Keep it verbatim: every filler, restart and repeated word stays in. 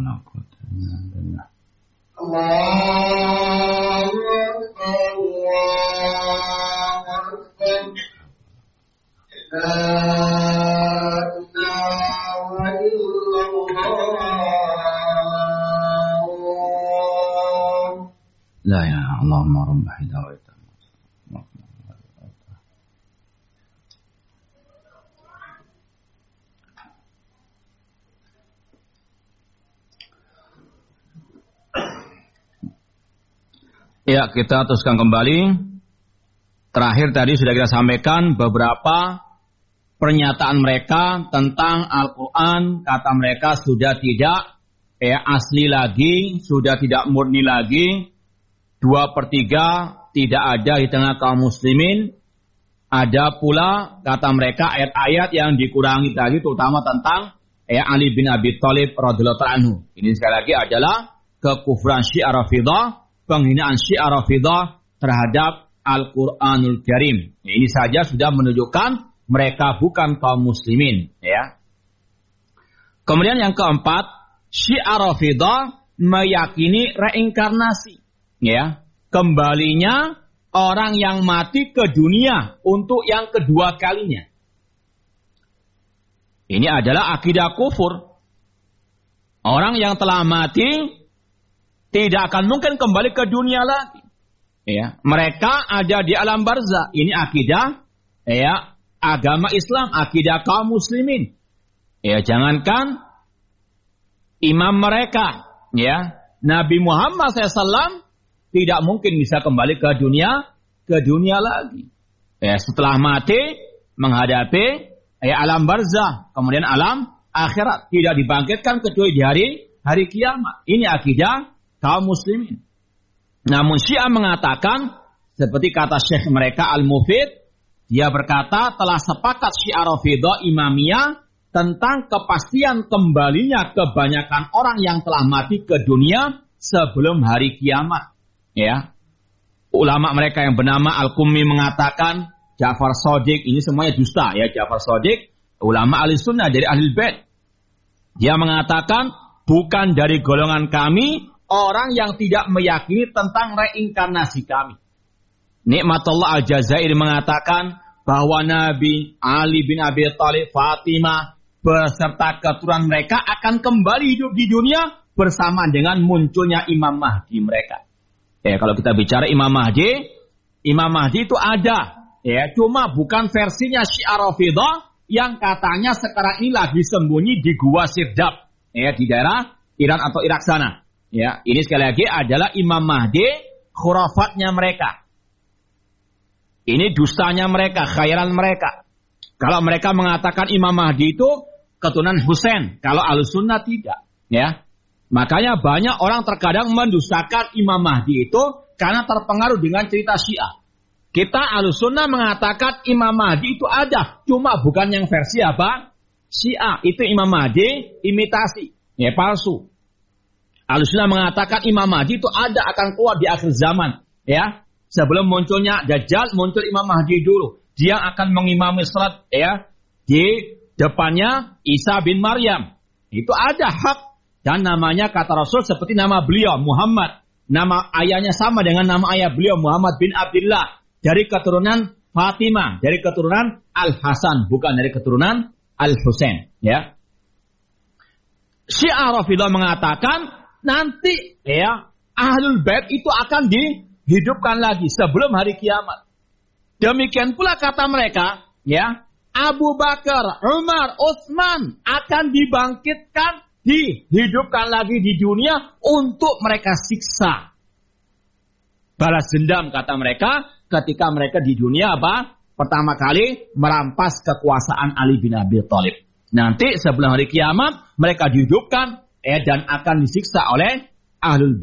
wala quwwata illa billah. Allahu Akbar, Allahu Akbar. La ilaha illallah. La ya Allahumma rabb hidayah. Ya, kita teruskan kembali. Terakhir tadi sudah kita sampaikan beberapa pernyataan mereka tentang Al-Quran. Kata mereka sudah tidak ya, asli lagi, sudah tidak murni lagi. Dua per tiga tidak ada di tengah kaum muslimin. Ada pula kata mereka ayat-ayat yang dikurangi tadi, terutama tentang ya, Ali bin Abi Thalib radhiyallahu anhu. Ini sekali lagi adalah kekufuran Syiah Rafidah, penghinaan Syiah Rafidah terhadap Al-Quranul Karim. Ini saja sudah menunjukkan mereka bukan kaum muslimin. Ya. Kemudian yang keempat, Syiah Rafidah meyakini reinkarnasi. Ya. Kembalinya orang yang mati ke dunia untuk yang kedua kalinya. Ini adalah akidah kufur. Orang yang telah mati tidak akan mungkin kembali ke dunia lagi. Ya, mereka ada di alam barzah. Ini akidah ya, agama Islam, akidah kaum muslimin. Ya, jangankan imam mereka, ya, Nabi Muhammad shallallahu alaihi wasallam tidak mungkin bisa kembali ke dunia, ke dunia lagi. Ya, setelah mati menghadapi ya, alam barzah, kemudian alam akhirat, tidak dibangkitkan kecuali di hari hari kiamat. Ini akidah kaum muslimin. Namun Syiah mengatakan, seperti kata Syekh mereka Al-Mufid, dia berkata telah sepakat Syiah Rafidah Imamiyah tentang kepastian kembalinya kebanyakan orang yang telah mati ke dunia sebelum hari kiamat. Ya, ulama mereka yang bernama Al-Qummi mengatakan Ja'far Shadiq, ini semuanya dusta ya. Ja'far Shadiq, ulama ahli sunnah dari ahli bait. Dia mengatakan bukan dari golongan kami orang yang tidak meyakini tentang reinkarnasi kami. Nikmatullah Al-Jazairi mengatakan bahwa Nabi Ali bin Abi Thalib, Fatimah beserta keturunan mereka akan kembali hidup di dunia bersama dengan munculnya Imam Mahdi mereka. Ya, kalau kita bicara Imam Mahdi, Imam Mahdi itu ada, ya, cuma bukan versinya Syiah Rafidah yang katanya sekarang ini lagi sembunyi di Gua Sirdab, ya, di daerah Iran atau Irak sana. Ya, ini sekali lagi adalah Imam Mahdi khurafatnya mereka. Ini dustanya mereka, khayalan mereka. Kalau mereka mengatakan Imam Mahdi itu keturunan Husain, kalau Ahlussunnah tidak, ya. Makanya banyak orang terkadang mendustakan Imam Mahdi itu karena terpengaruh dengan cerita Syiah. Kita Ahlussunnah mengatakan Imam Mahdi itu ada, cuma bukan yang versi apa? Syiah. Itu Imam Mahdi imitasi, ya, palsu. Ahlussunnah mengatakan Imam Mahdi itu ada, akan keluar di akhir zaman, ya. Sebelum munculnya Dajjal, muncul Imam Mahdi dulu. Dia akan mengimami salat, ya, di depannya Isa bin Maryam. Itu ada hak, dan namanya kata Rasul seperti nama beliau Muhammad. Nama ayahnya sama dengan nama ayah beliau Muhammad bin Abdullah, dari keturunan Fatimah, dari keturunan Al-Hasan, bukan dari keturunan Al-Husain, ya. Syiah Rafidah mengatakan nanti, ya, Ahlul Bait itu akan dihidupkan lagi sebelum hari kiamat. Demikian pula kata mereka, ya, Abu Bakar, Umar, Utsman akan dibangkitkan, dihidupkan lagi di dunia untuk mereka siksa. Balas dendam kata mereka ketika mereka di dunia apa? Pertama kali merampas kekuasaan Ali bin Abi Thalib. Nanti sebelum hari kiamat mereka dihidupkan, eh, dan akan disiksa oleh Ahlul